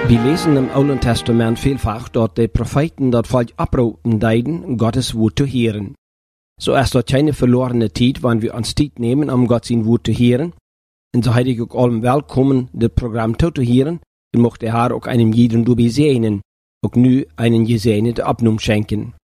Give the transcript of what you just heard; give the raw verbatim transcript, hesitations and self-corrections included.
Wir lesen im Alten Testament vielfach, dort die Propheten dort Volk abrufen deiden, Gottes Wort zu hören. So ist dort keine verlorene Zeit, wann wir uns Zeit nehmen, um Gott sein Wort zu hören. Und so heide ich auch allem willkommen, das Programm zu hören. Und mochte der Herr auch einem jeden dabei segnen, auch nu einen gesegneten Abnum schenken.